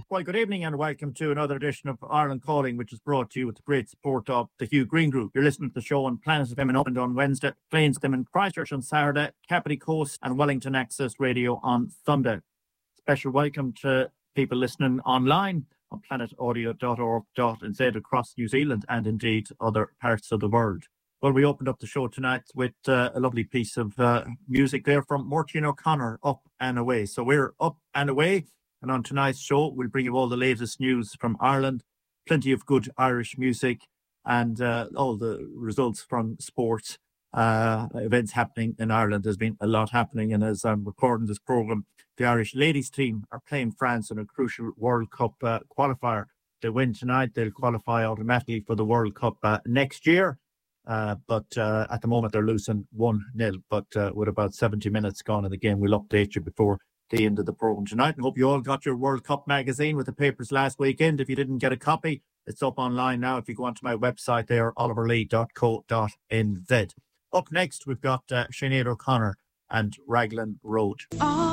Well, good evening and welcome to another edition of Ireland Calling, which is brought to you with the great support of the Hugh Green Group. You're listening to the show on Planet FM in Upland on Wednesday, Plains FM in Christchurch on Saturday, Capity Coast and Wellington Access Radio on Sunday. Special welcome to people listening online on planetaudio.org.nz across New Zealand and indeed other parts of the world. Well, we opened up the show tonight with a lovely piece of music there from Mortine O'Connor, Up and Away. So we're up and away, and on tonight's show, we'll bring you all the latest news from Ireland, plenty of good Irish music, and all the results from sports events happening in Ireland. There's been a lot happening, and as I'm recording this programme, the Irish ladies team are playing France in a crucial World Cup qualifier. They win tonight, they'll qualify automatically for the World Cup next year. But at the moment they're losing 1-0, but with about 70 minutes gone in the game, we'll update you before the end of the programme tonight. And hope you all got your World Cup magazine with the papers last weekend. If you didn't get a copy, it's up online now. If you go onto my website there, oliverlee.co.nz. Up next, we've got Sinead O'Connor and Raglan Road.